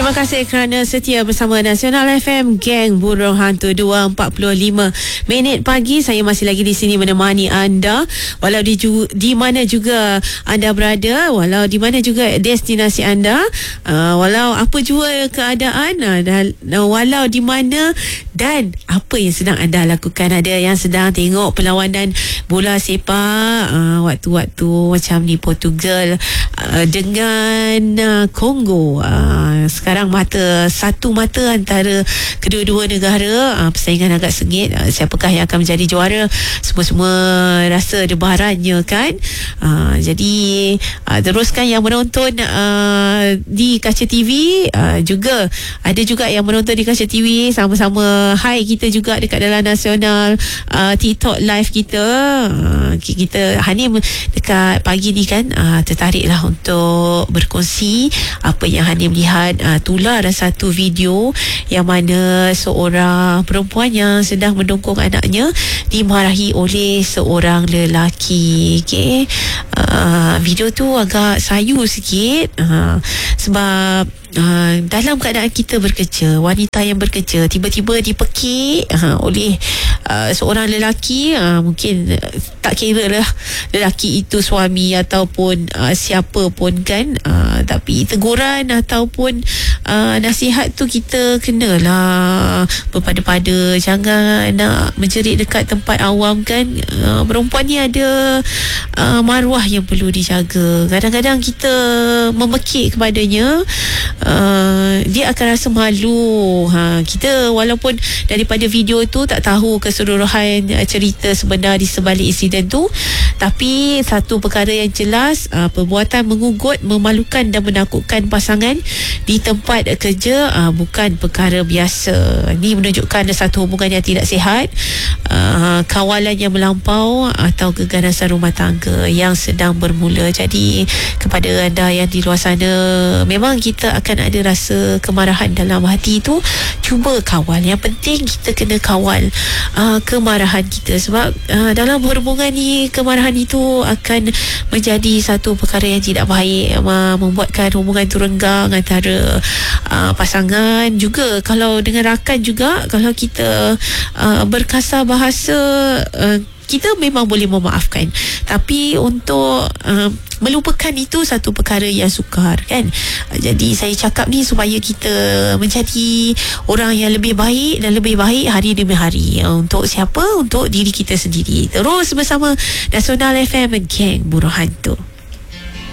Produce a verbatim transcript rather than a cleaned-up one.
Terima kasih kerana setia bersama Nasional F M, Geng Burung Hantu. Dua empat puluh lima minit pagi. Saya masih lagi di sini menemani anda, walau di, ju- di mana juga anda berada, walau di mana juga destinasi anda, uh, walau apa jua keadaan, uh, dan, uh, walau di mana dan apa yang sedang anda lakukan. Ada yang sedang tengok perlawanan bola sepak uh, waktu-waktu macam ni, Portugal uh, dengan uh, Kongo. Uh, sekarang mata satu mata antara kedua-dua negara, uh, persaingan agak sengit. Uh, siapakah yang akan menjadi juara? Semua-semua rasa debarannya kan. Uh, jadi uh, teruskan yang menonton uh, di kaca T V, uh, juga ada juga yang menonton di kaca T V. Sama-sama hai kita juga dekat dalam Nasional uh, TikTok live kita. Uh, kita Hanim dekat pagi ni kan uh, tertariklah untuk berkongsi apa yang Hanim lihat. Uh, tular satu video yang mana seorang perempuan yang sedang mendongkong anaknya dimarahi oleh seorang lelaki. Okay. Uh, video tu agak sayu sikit, uh, sebab Uh, dalam keadaan kita bekerja, wanita yang bekerja tiba-tiba dipekik uh, oleh uh, seorang lelaki, uh, mungkin uh, tak kira lah lelaki itu suami ataupun uh, siapa pun kan, uh, tapi teguran ataupun uh, nasihat tu kita kenalah berpada-pada, jangan nak menjerit dekat tempat awam kan. Uh, perempuan ni ada uh, maruah yang perlu dijaga. Kadang-kadang kita memekik kepadanya, Uh, dia akan rasa malu. Ha, kita walaupun daripada video tu tak tahu keseluruhan uh, cerita sebenar di sebalik insiden tu, tapi satu perkara yang jelas, uh, perbuatan mengugut, memalukan dan menakutkan pasangan di tempat kerja uh, bukan perkara biasa. Ini menunjukkan satu hubungan yang tidak sihat, uh, kawalan yang melampau atau keganasan rumah tangga yang sedang bermula. Jadi kepada anda yang di luar sana, memang kita akan ada rasa kemarahan dalam hati tu, cuba kawal. Yang penting kita kena kawal uh, kemarahan kita, sebab uh, dalam hubungan ni kemarahan itu akan menjadi satu perkara yang tidak baik, uh, membuatkan hubungan tu renggang antara uh, pasangan. Juga kalau dengan rakan juga, kalau kita uh, berkasar bahasa, uh, kita memang boleh memaafkan, tapi untuk uh, melupakan itu satu perkara yang sukar kan. Jadi saya cakap ni supaya kita menjadi orang yang lebih baik dan lebih baik hari demi hari. Untuk siapa? Untuk diri kita sendiri. Terus bersama Nasional F M, Geng Burung Hantu.